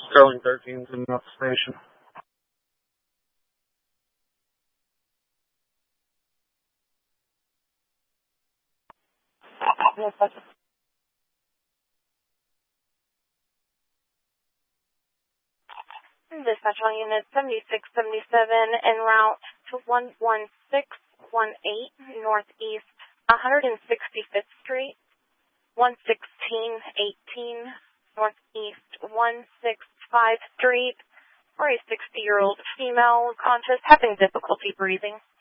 Sterling 13 is enough station. Dispatch on unit 7677 en route to 11618 Northeast 165th Street, 11618 Northeast 165th Street for a 60-year-old female conscious having difficulty breathing.